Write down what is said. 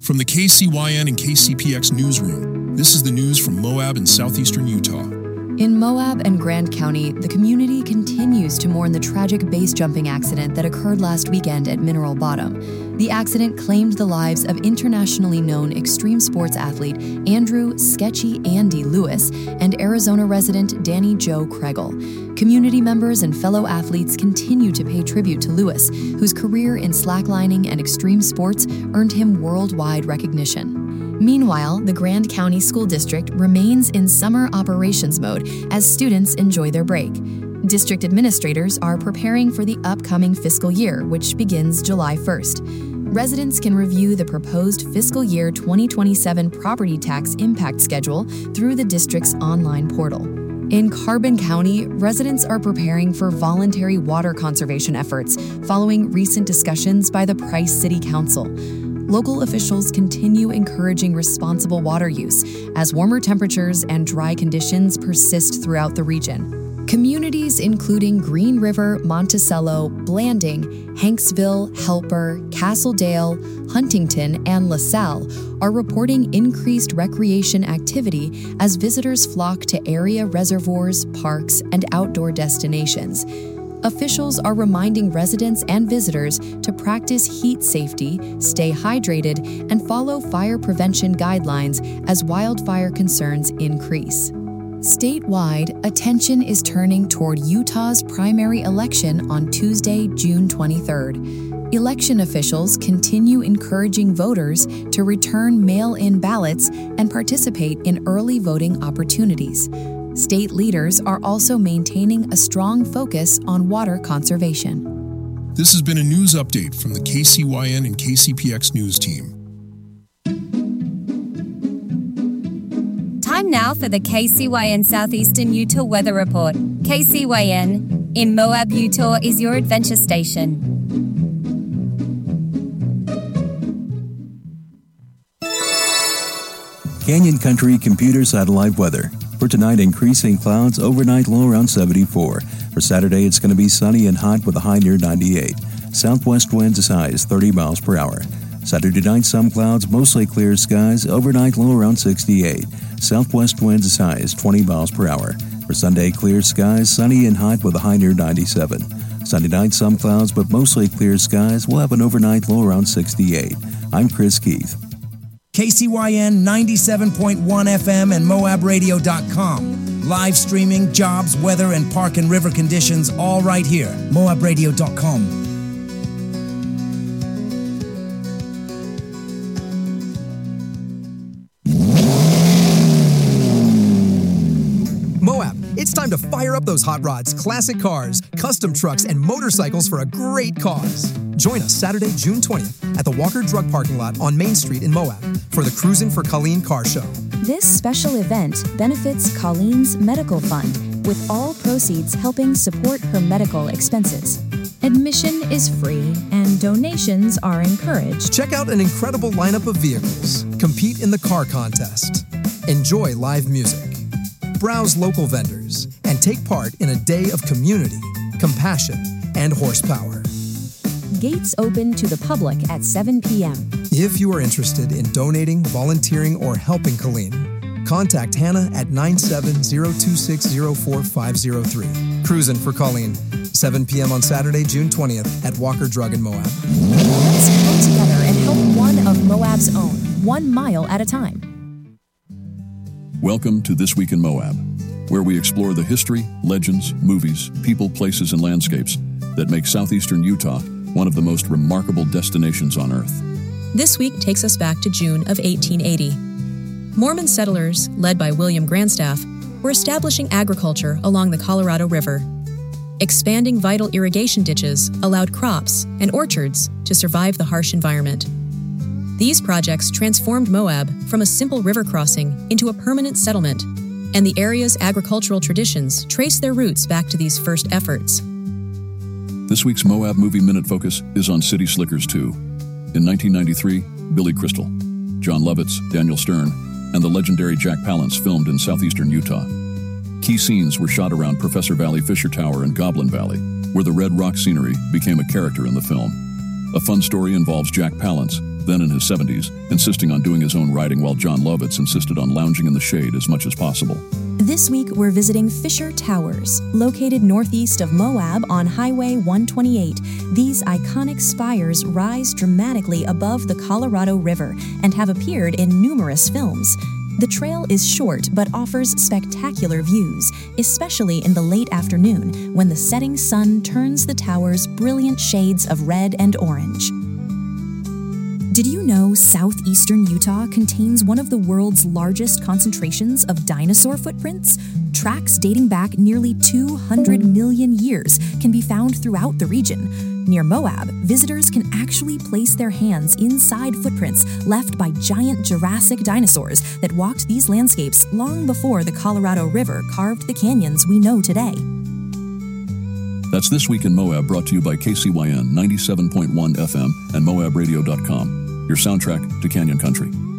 From the KCYN and KCPX newsroom, this is the news from Moab in southeastern Utah. In Moab and Grand County, the community continues to mourn the tragic base jumping accident that occurred last weekend at Mineral Bottom. The accident claimed the lives of internationally known extreme sports athlete Andrew "Sketchy Andy" Lewis and Arizona resident Danny Joe Kregel. Community members and fellow athletes continue to pay tribute to Lewis, whose career in slacklining and extreme sports earned him worldwide recognition. Meanwhile, the Grand County School District remains in summer operations mode as students enjoy their break. District administrators are preparing for the upcoming fiscal year, which begins July 1st. Residents can review the proposed fiscal year 2027 property tax impact schedule through the district's online portal. In Carbon County, residents are preparing for voluntary water conservation efforts following recent discussions by the Price City Council. Local officials continue encouraging responsible water use as warmer temperatures and dry conditions persist throughout the region. Communities including Green River, Monticello, Blanding, Hanksville, Helper, Castledale, Huntington, and LaSalle are reporting increased recreation activity as visitors flock to area reservoirs, parks, and outdoor destinations. Officials are reminding residents and visitors to practice heat safety, stay hydrated, and follow fire prevention guidelines as wildfire concerns increase. Statewide, attention is turning toward Utah's primary election on Tuesday, June 23rd. Election officials continue encouraging voters to return mail-in ballots and participate in early voting opportunities. State leaders are also maintaining a strong focus on water conservation. This has been a news update from the KCYN and KCPX news team. Time now for the KCYN Southeastern Utah Weather Report. KCYN in Moab, Utah is your adventure station. Canyon Country Computer Satellite Weather. For tonight, increasing clouds, overnight low around 74. For Saturday, it's going to be sunny and hot with a high near 98. Southwest winds as high as 30 miles per hour. Saturday night, some clouds, mostly clear skies, overnight low around 68. Southwest winds as high as 20 miles per hour. For Sunday, clear skies, sunny and hot with a high near 97. Sunday night, some clouds, but mostly clear skies. We'll have an overnight low around 68. I'm Chris Keith. KCYN 97.1 FM and MoabRadio.com. Live streaming, jobs, weather, and park and river conditions all right here. MoabRadio.com. Moab, it's time to fire up those hot rods, classic cars, custom trucks, and motorcycles for a great cause. Join us Saturday, June 20th at the Walker Drug Parking Lot on Main Street in Moab for the Cruisin' for Colleen Car Show. This special event benefits Colleen's Medical Fund, with all proceeds helping support her medical expenses. Admission is free and donations are encouraged. Check out an incredible lineup of vehicles. Compete in the car contest. Enjoy live music. Browse local vendors and take part in a day of community, compassion, and horsepower. Gates open to the public at 7 p.m. If you are interested in donating, volunteering, or helping Colleen, contact Hannah at 970-260-4503. Cruisin' for Colleen, 7 p.m. on Saturday, June 20th at Walker Drug in Moab. Let's come together and help one of Moab's own, 1 mile at a time. Welcome to This Week in Moab, where we explore the history, legends, movies, people, places, and landscapes that make southeastern Utah one of the most remarkable destinations on Earth. This week takes us back to June of 1880. Mormon settlers, led by William Grandstaff, were establishing agriculture along the Colorado River. Expanding vital irrigation ditches allowed crops and orchards to survive the harsh environment. These projects transformed Moab from a simple river crossing into a permanent settlement, and the area's agricultural traditions trace their roots back to these first efforts. This week's Moab Movie Minute focus is on City Slickers 2. In 1993, Billy Crystal, John Lovitz, Daniel Stern, and the legendary Jack Palance filmed in southeastern Utah. Key scenes were shot around Professor Valley Fisher Tower and Goblin Valley, where the red rock scenery became a character in the film. A fun story involves Jack Palance, then in his 70s, insisting on doing his own riding while Jon Lovitz insisted on lounging in the shade as much as possible. This week, we're visiting Fisher Towers, located northeast of Moab on Highway 128. These iconic spires rise dramatically above the Colorado River and have appeared in numerous films. The trail is short but offers spectacular views, especially in the late afternoon when the setting sun turns the towers brilliant shades of red and orange. Did you know southeastern Utah contains one of the world's largest concentrations of dinosaur footprints? Tracks dating back nearly 200 million years can be found throughout the region. Near Moab, visitors can actually place their hands inside footprints left by giant Jurassic dinosaurs that walked these landscapes long before the Colorado River carved the canyons we know today. That's This Week in Moab, brought to you by KCYN 97.1 FM and MoabRadio.com, your soundtrack to Canyon Country.